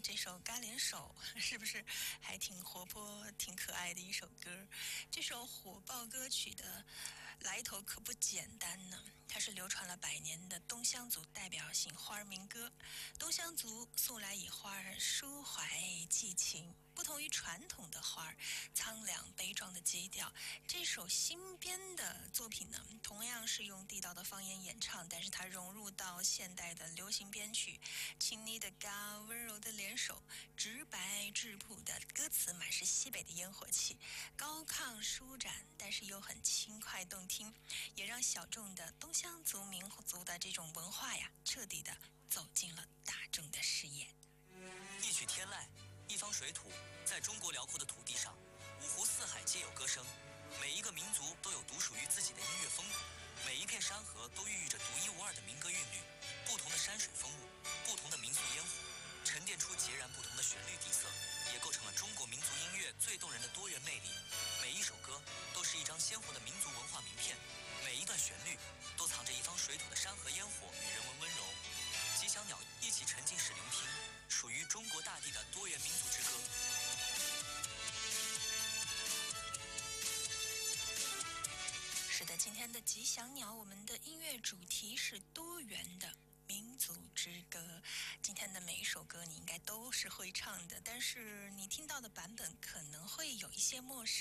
这首《嘎连手》是不是还挺活泼、挺可爱的一首歌？这首火爆歌曲的来头可不简单呢，它是流传了100年的东乡族代表性花儿民歌。东乡族素来以花儿抒怀寄情，不同于传统的花儿苍凉悲壮的基调。这首新编的作品呢，同样是用地道的方言演唱，但是它融入到现代的流行编曲，亲昵的嘎，温柔的联手，直白质朴的歌词满是西北的烟火气，高亢舒展，但是又很轻快动听，也让小众的东乡族民族的这种文化呀，彻底的走进了大众的视野。 一曲天籁，一方水土，在中国辽阔的土地上，五湖四海皆有歌声。每一个民族都有独属于自己的音乐风土，每一片山河都孕育着独一无二的民歌韵律。不同的山水风物，不同的民俗烟火，沉淀出截然不同的旋律底色，也构成了中国民族音乐最动人的多元魅力。每一首歌都是一张鲜活的民族文化名片，每一段旋律都藏着一方水土的山河烟火与人文温柔。吉祥鸟一起沉浸式聆听属于中国大地的多元民族之歌。 是的，今天的吉祥鸟，我们的音乐主题是多元的民族之歌。今天的每一首歌你应该都是会唱的，但是你听到的版本可能会有一些陌生。